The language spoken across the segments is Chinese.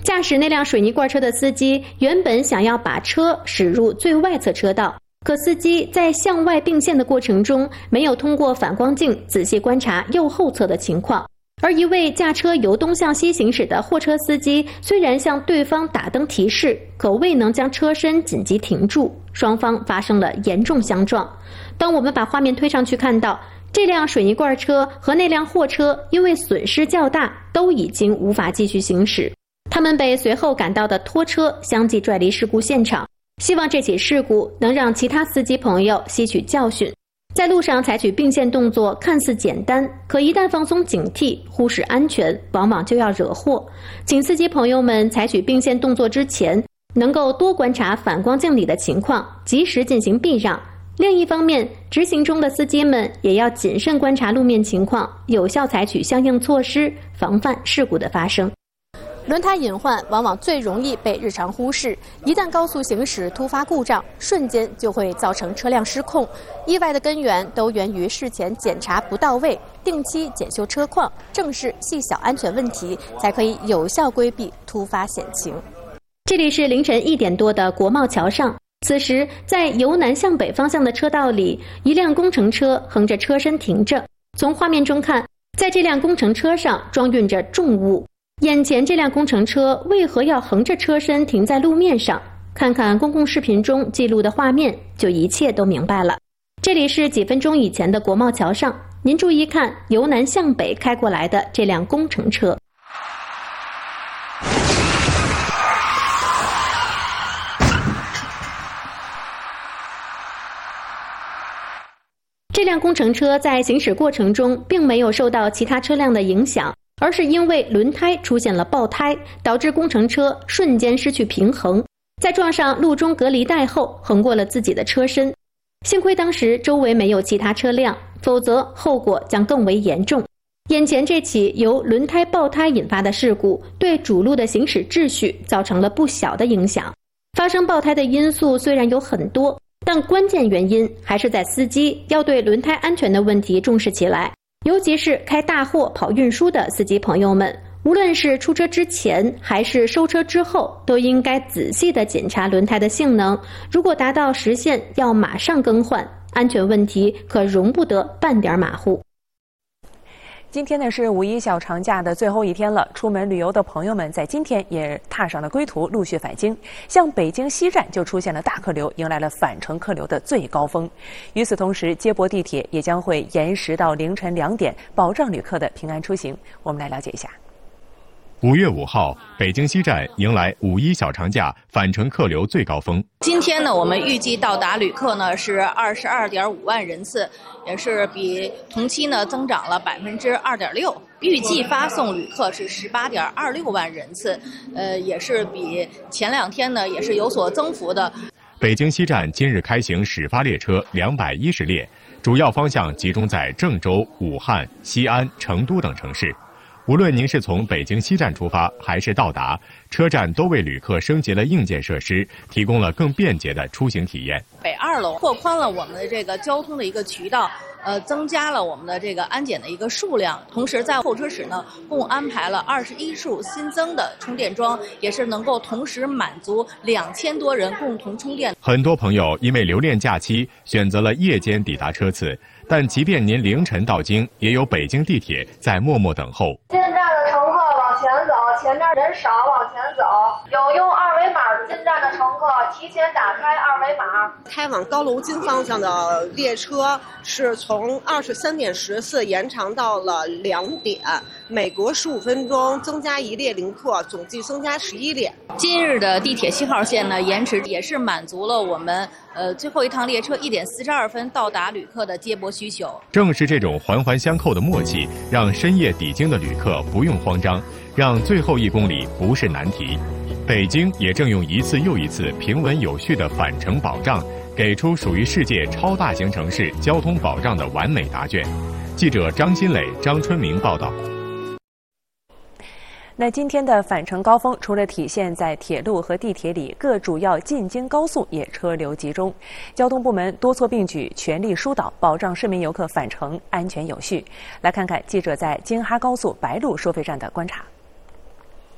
驾驶那辆水泥罐车的司机原本想要把车驶入最外侧车道，可司机在向外并线的过程中没有通过反光镜仔细观察右后侧的情况。而一位驾车由东向西行驶的货车司机虽然向对方打灯提示，可未能将车身紧急停住，双方发生了严重相撞。当我们把画面推上去看到，这辆水泥罐车和那辆货车因为损失较大，都已经无法继续行驶。他们被随后赶到的拖车相继拽离事故现场。希望这起事故能让其他司机朋友吸取教训。在路上采取并线动作看似简单，可一旦放松警惕，忽视安全，往往就要惹祸。请司机朋友们采取并线动作之前，能够多观察反光镜里的情况，及时进行避让。另一方面，执行中的司机们也要谨慎观察路面情况，有效采取相应措施，防范事故的发生。轮胎隐患往往最容易被日常忽视，一旦高速行驶突发故障，瞬间就会造成车辆失控。意外的根源都源于事前检查不到位，定期检修车况，正视细小安全问题，才可以有效规避突发险情。这里是凌晨1点多的国贸桥上，此时在由南向北方向的车道里，一辆工程车横着车身停着。从画面中看，在这辆工程车上装运着重物。眼前这辆工程车为何要横着车身停在路面上？看看公共视频中记录的画面，就一切都明白了。这里是几分钟以前的国贸桥上，您注意看由南向北开过来的这辆工程车。这辆工程车在行驶过程中并没有受到其他车辆的影响，而是因为轮胎出现了爆胎，导致工程车瞬间失去平衡，在撞上路中隔离带后横过了自己的车身。幸亏当时周围没有其他车辆，否则后果将更为严重。眼前这起由轮胎爆胎引发的事故，对主路的行驶秩序造成了不小的影响。发生爆胎的因素虽然有很多，但关键原因还是在司机要对轮胎安全的问题重视起来。尤其是开大货跑运输的司机朋友们，无论是出车之前还是收车之后，都应该仔细地检查轮胎的性能，如果达到时限要马上更换，安全问题可容不得半点马虎。 今天呢是5·1小长假的最后一天了，出门旅游的朋友们在今天也踏上了归途，陆续返京。像北京西站就出现了大客流，迎来了返程客流的最高峰。与此同时，接驳地铁也将会延时到凌晨2点，保障旅客的平安出行。我们来了解一下。 5月5号，北京西站迎来5·1小长假返程客流最高峰。 今天呢，我们预计到达旅客呢是22.5万人次，也是比同期呢增长了2.6%。预计发送旅客是18.26万人次，也是比前2天呢也是有所增幅的。 北京西站今日开行始发列车210列，主要方向集中在郑州、武汉、西安、成都等城市。无论您是从北京西站出发还是到达，车站都为旅客升级了硬件设施，提供了更便捷的出行体验。 北2楼拓宽了我们的这个交通的一个渠道，增加了我们的这个安检的一个数量。同时在候车室呢，共安排了21处新增的充电桩，也是能够同时满足2000多人共同充电。 很多朋友因为留恋假期，选择了夜间抵达车次。但即便您凌晨到京，也有北京地铁在默默等候。 进站的乘客往前走，前面人少往前走。有用2维码进站的乘客提前打开2维码。 开往高楼津方向的列车是从23点14延长到了2点，每隔15分钟增加1列零客，总计增加11列。 今日的地铁7号线呢延迟，也是满足了我们最后一趟列车1点42分到达旅客的接驳需求。 正是这种环环相扣的默契，让深夜抵京的旅客不用慌张，让最后1公里不是难题。北京也正用一次又一次平稳有序的返程保障，给出属于世界超大型城市交通保障的完美答卷。记者张新磊、张春明报道。 那今天的返程高峰，除了体现在铁路和地铁里，各主要进京高速也车流集中。交通部门多措并举，全力疏导，保障市民游客返程安全有序。来看看记者在京哈高速白鹿收费站的观察。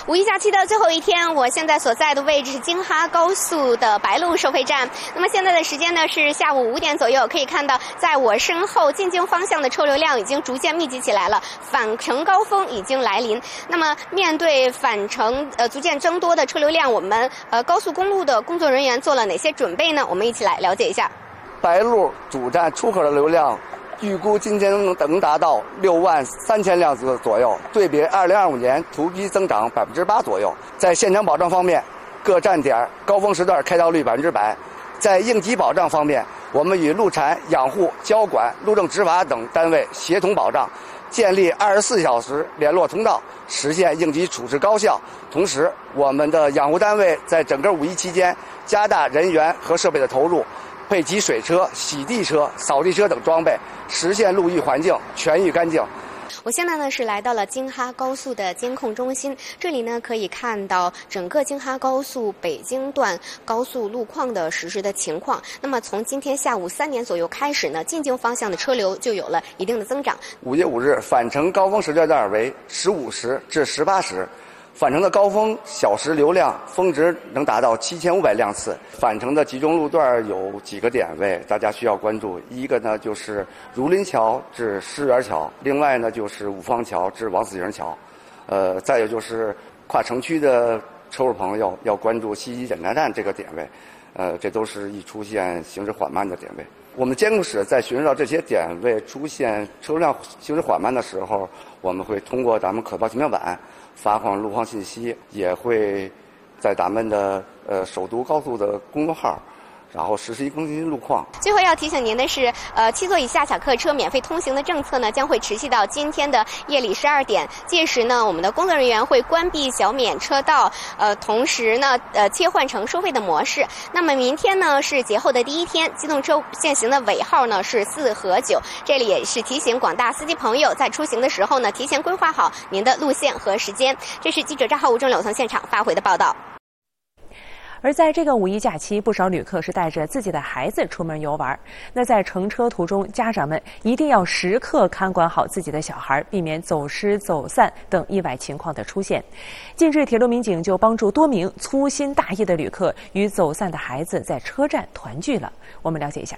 五一假期的最后一天，我现在所在的位置是京哈高速的白鹿收费站。那么现在的时间呢是下午5点左右，可以看到在我身后进京方向的车流量已经逐渐密集起来了，返程高峰已经来临。那么面对返程逐渐增多的车流量，我们高速公路的工作人员做了哪些准备呢？我们一起来了解一下。 白鹿主站出口的流量预估今天能达到63000辆左右，对比2025年同比增长8%左右。在现场保障方面，各站点高峰时段开到率100%。在应急保障方面，我们与路产、养护、交管、路政执法等单位协同保障，建立24小时联络通道，实现应急处置高效。同时，我们的养护单位在整个五一期间加大人员和设备的投入，配齐水车、洗地车、扫地车等装备，实现路域环境全域干净。 我现在呢是来到了京哈高速的监控中心，这里呢可以看到整个京哈高速北京段高速路况的实时的情况。那么从今天下午3点左右开始呢，进京方向的车流就有了一定的增长。 5月5日返程高峰时段为15时至18时。返程的高峰小时流量峰值能达到7500辆次。返程的集中路段有几个点位，大家需要关注。一个呢就是儒林桥至石园桥，另外呢就是五方桥至王子营桥。再有就是跨城区的车主朋友要关注西溪检查站这个点位，这都是易出现行驶缓慢的点位。我们监控室在巡视到这些点位出现车辆行驶缓慢的时候，我们会通过咱们可报停票板发放路况信息，也会在咱们的首都高速的公众号，然后实时更新路况。 最后要提醒您的是，7座以下小客车免费通行的政策呢，将会持续到今天的夜里12点。届时呢，我们的工作人员会关闭小免车道，同时呢，切换成收费的模式。那么明天呢是节后的第一天，机动车限行的尾号呢是4和9。这里也是提醒广大司机朋友，在出行的时候呢，提前规划好您的路线和时间。这是记者赵浩、吴正柳从现场发回的报道。 而在这个五一假期，不少旅客是带着自己的孩子出门游玩。那在乘车途中，家长们一定要时刻看管好自己的小孩，避免走失、走散等意外情况的出现。近日，铁路民警就帮助多名粗心大意的旅客与走散的孩子在车站团聚了。我们了解一下。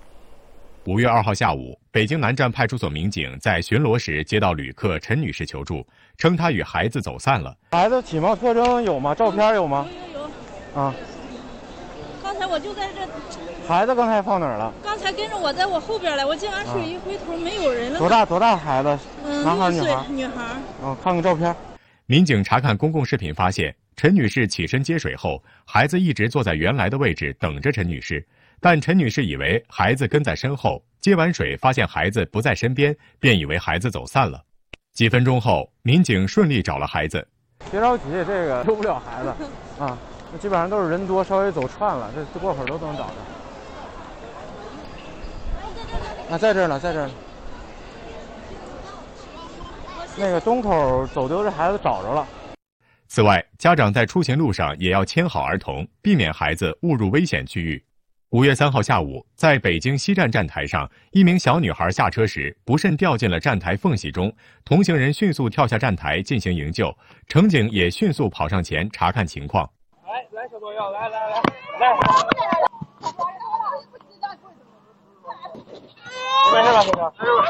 5月2号下午，北京南站派出所民警在巡逻时接到旅客陈女士求助，称她与孩子走散了。 孩子体貌特征有吗？照片有吗？有。啊。 刚才我就在这。 孩子刚才放哪儿了？ 刚才跟着我在我后边来，我进完水一回头没有人了。 多大孩子？男孩女孩？ 女孩。 看看照片。 民警查看公共视频发现，陈女士起身接水后，孩子一直坐在原来的位置等着陈女士。但陈女士以为孩子跟在身后，接完水发现孩子不在身边，便以为孩子走散了。几分钟后，民警顺利找了孩子。 别着急，这个救不了孩子啊，那基本上都是人多，稍微走串了，这过会儿都能找着。啊，在这儿呢，在这儿呢。那个东口走丢这孩子找着了。 此外，家长在出行路上也要牵好儿童，避免孩子误入危险区域。5月3号下午，在北京西站站台上，一名小女孩下车时不慎掉进了站台缝隙中，同行人迅速跳下站台进行营救，乘警也迅速跑上前查看情况。 来，小朋友，来，没事吧，小朋友？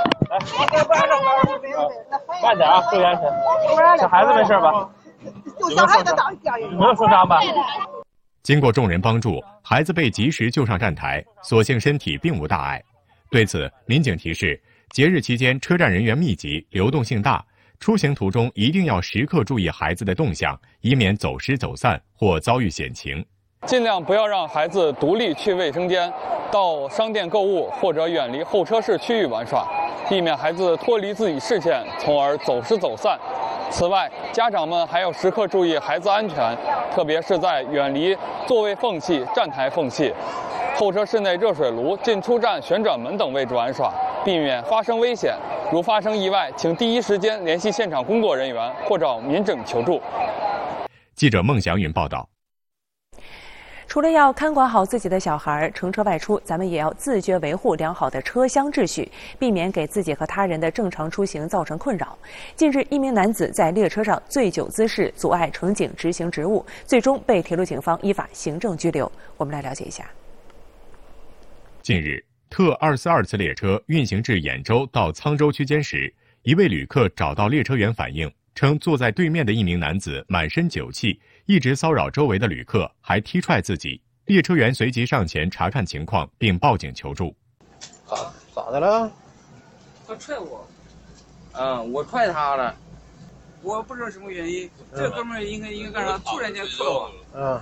来，慢点啊，注意安全。小孩子没事吧？ 小孩子有没有受伤吧？ 经过众人帮助，孩子被及时救上站台，所幸身体并无大碍。对此，民警提示，节日期间车站人员密集，流动性大，出行途中一定要时刻注意孩子的动向，以免走失走散或遭遇险情。 尽量不要让孩子独立去卫生间、到商店购物或者远离候车室区域玩耍，避免孩子脱离自己视线，从而走失走散。此外，家长们还要时刻注意孩子安全，特别是在远离座位缝隙、站台缝隙、候车室内热水炉、进出站旋转门等位置玩耍，避免发生危险。如发生意外，请第一时间联系现场工作人员或找民警求助。 记者孟祥云报道。 除了要看管好自己的小孩，乘车外出，咱们也要自觉维护良好的车厢秩序，避免给自己和他人的正常出行造成困扰。近日，一名男子在列车上醉酒滋事，阻碍乘警执行职务，最终被铁路警方依法行政拘留。我们来了解一下。 近日，特242次列车运行至兖州到沧州区间时，一位旅客找到列车员反映，称坐在对面的一名男子满身酒气，一直骚扰周围的旅客，还踢踹自己。列车员随即上前查看情况，并报警求助。 咋的了？ 他踹我。我踹他了。我不知道什么原因。这哥们儿应该干啥？突然间踹我。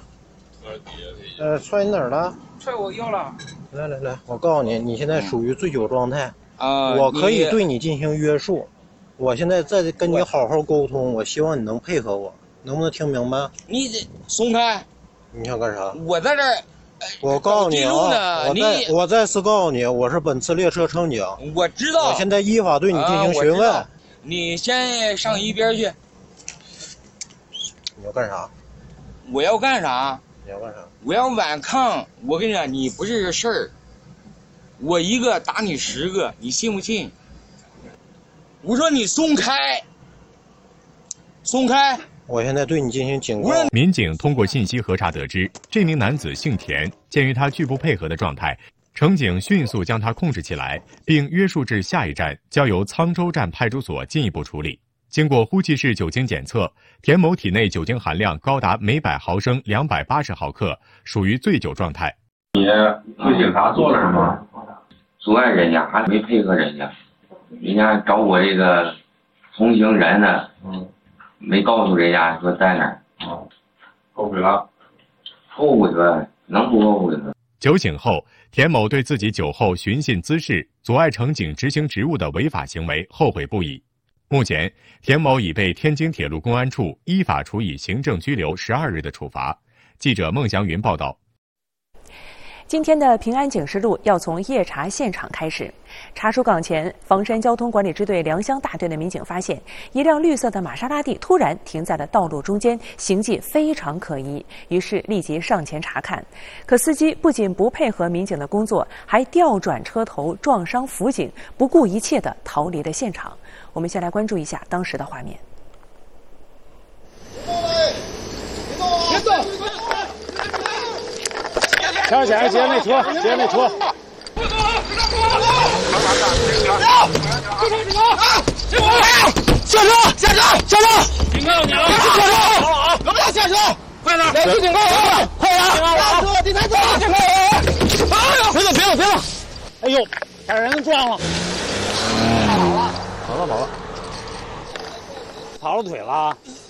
踹你哪儿了？ 踹我腰了。 来，我告诉你，你现在属于醉酒状态。我可以对你进行约束。我现在在跟你好好沟通，我希望你能配合我，能不能听明白？ 你得松开！ 你想干啥？ 我在这儿。 我告诉你啊，我再次告诉你，我是本次列车乘警。 我知道。 我现在依法对你进行询问。 你先上一边去。 你要干啥？ 我要干啥？ 你要干啥？ 我要挽抗。我跟你讲，你不是个事儿。我一个打你10个，你信不信？我说你松开，松开！ 我现在对你进行警告。 民警通过信息核查得知，这名男子姓田。鉴于他拒不配合的状态，乘警迅速将他控制起来，并约束至下一站，交由沧州站派出所进一步处理。经过呼气式酒精检测，田某体内酒精含量高达每100毫升280毫克，属于醉酒状态。 你对警察做了什么？阻碍人家，还没配合人家。人家找我这个同行人呢，没告诉人家说在哪儿，后悔了，后悔了，能不后悔吗？ 酒醒后，田某对自己酒后寻衅滋事、阻碍乘警执行职务的违法行为后悔不已。目前，田某已被天津铁路公安处依法处以行政拘留12日的处罚。记者孟祥云报道。 今天的平安警示录要从夜查现场开始。查出岗前，房山交通管理支队良乡大队的民警发现，一辆绿色的玛莎拉蒂突然停在了道路中间，行迹非常可疑，于是立即上前查看。可司机不仅不配合民警的工作，还调转车头撞伤辅警，不顾一切地逃离了现场。我们先来关注一下当时的画面。 别动！前面接那车，接那车。下车！警告你了，下车！能不能下车？快点！来警告我！快点！下车！警察车！警告我！哎呦！别了！哎呦，把人撞了！跑了，跑了腿了。